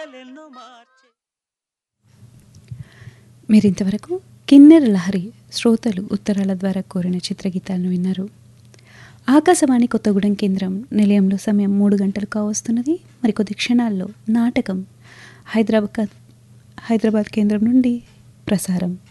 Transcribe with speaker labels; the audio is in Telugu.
Speaker 1: మీరింతవరకు కిన్నెర లహరి శ్రోతలు ఉత్తరాల ద్వారా కోరిన చిత్రగీతాలను విన్నారు. ఆకాశవాణి కొత్తగూడెం కేంద్రం నిలయంలో సమయం 3 గంటలు కావస్తున్నది. మరికొద్ది క్షణాల్లో నాటకం హైదరాబాద్ కేంద్రం నుండి ప్రసారం.